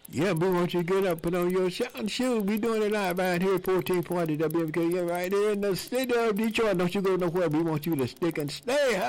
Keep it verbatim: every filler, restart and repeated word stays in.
Yeah, we want you to get up, put on your shouting shoes. We doing it live right here, fourteen forty W M K. Yeah, right here in the city of Detroit. Don't you go nowhere. We want you to stick and stay.